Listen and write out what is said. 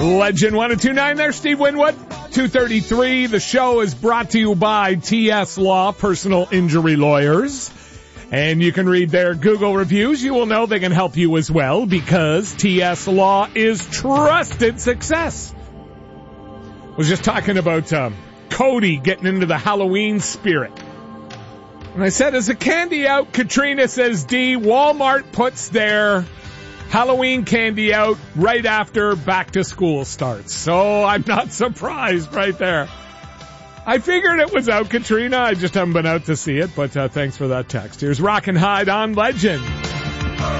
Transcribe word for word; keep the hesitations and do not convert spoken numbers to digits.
Legend one oh two point nine there, Steve Winwood. two thirty-three. The show is brought to you by T S Law, personal injury lawyers. And you can read their Google reviews. You will know they can help you as well because T S Law is trusted success. I was just talking about um, Cody getting into the Halloween spirit. And I said, as a candy out, Katrina says, D, Walmart puts their Halloween candy out right after back to school starts. So I'm not surprised right there. I figured it was out, Katrina. I just haven't been out to see it, but uh, thanks for that text. Here's Rock and Hide on Legend.